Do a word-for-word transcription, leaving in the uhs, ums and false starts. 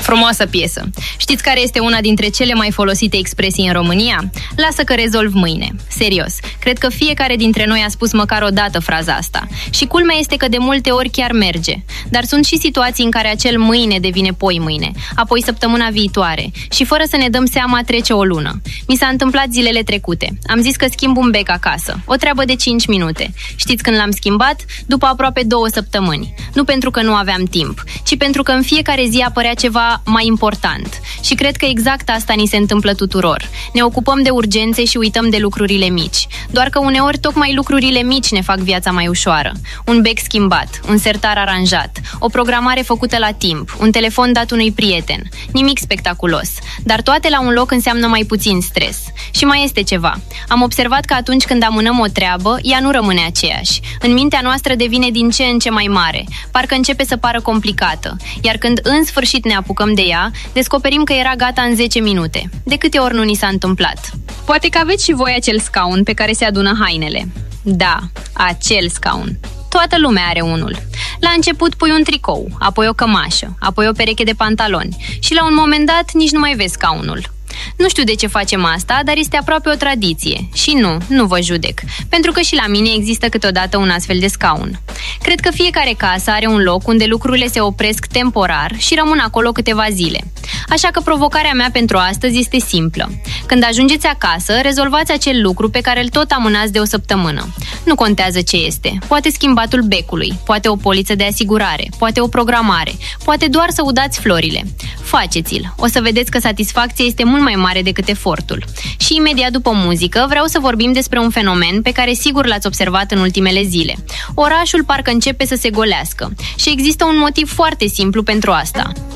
Frumoasă piesă. Știți care este una dintre cele mai folosite expresii în România? Lasă că rezolv mâine. Serios, cred că fiecare dintre noi a spus măcar o dată fraza asta. Și culmea este că de multe ori chiar merge. Dar sunt și situații în care acel mâine devine poi mâine, apoi săptămâna viitoare și fără să ne dăm seama trece o lună. Mi s-a întâmplat zilele trecute. Am zis că schimb un bec acasă. O treabă de cinci minute. Știți când l-am schimbat? După aproape două săptămâni. Nu pentru că nu aveam timp, ci pentru că în fiecare zi apărea ceva mai important. Și cred că exact asta ni se întâmplă tuturor. Ne ocupăm de urgențe și uităm de lucrurile mici. Doar că uneori tocmai lucrurile mici ne fac viața mai ușoară. Un bec schimbat, un sertar aranjat, o programare făcută la timp, un telefon dat unui prieten. Nimic spectaculos, dar toate la un loc înseamnă mai puțin stres. Și mai este ceva. Am observat că atunci când amânăm o treabă, ea nu rămâne aceeași. În mintea noastră devine din ce în ce mai mare, parcă începe să pară complicată. Iar când în sfârșit ne apucăm de ea, descoperim că era gata în zece minute. De câte ori nu ni s-a întâmplat? Poate că aveți și voi acel scaun pe care se adună hainele. Da, acel scaun. Toată lumea are unul. La început pui un tricou, apoi o cămașă, apoi o pereche de pantaloni și la un moment dat nici nu mai vezi scaunul. Nu știu de ce facem asta, dar este aproape o tradiție. Și nu, nu vă judec, pentru că și la mine există câteodată un astfel de scaun. Cred că fiecare casă are un loc unde lucrurile se opresc temporar și rămân acolo câteva zile. Așa că provocarea mea pentru astăzi este simplă. Când ajungeți acasă, rezolvați acel lucru pe care îl tot amânați de o săptămână. Nu contează ce este. Poate schimbatul becului, poate o poliță de asigurare, poate o programare, poate doar să udați florile. Faceți-l. O să vedeți că satisfacția este mult mai mare decât efortul. Și imediat după muzică vreau să vorbim despre un fenomen pe care sigur l-ați observat în ultimele zile. Orașul parcă începe să se golească și există un motiv foarte simplu pentru asta.